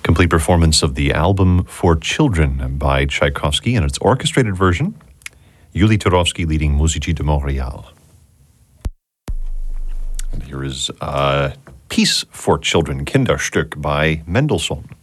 Complete performance of the album For Children by Tchaikovsky in its orchestrated version. Yuli Turovsky leading Musici de Montréal. And here is Piece for Children, Kinderstück by Mendelssohn.